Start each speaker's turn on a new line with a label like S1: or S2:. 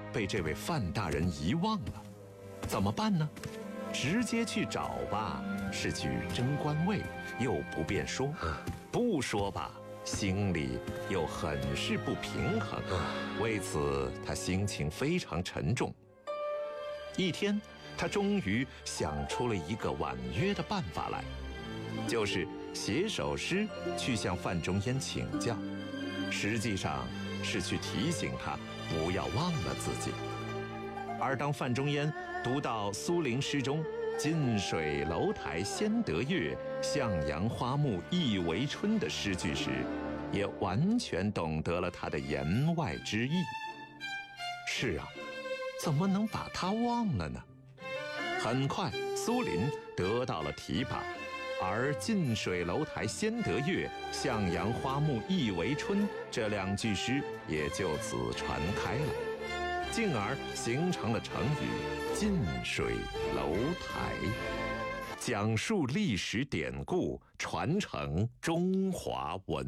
S1: 被这位范大人遗忘了，怎么办呢？直接去找吧，是去争官位，又不便说；不说吧，心里又很是不平衡。为此，他心情非常沉重。一天，他终于想出了一个婉约的办法来，就是写首诗去向范仲淹请教，实际上是去提醒他不要忘了自己。而当范仲淹读到苏陵诗中“近水楼台先得月，向阳花木易为春”的诗句时，也完全懂得了他的言外之意。是啊，怎么能把他忘了呢？很快，苏林得到了提拔，而“近水楼台先得月，向阳花木易为春”这2句诗也就此传开了，进而形成了成语“近水楼台”，讲述历史典故，传承中华文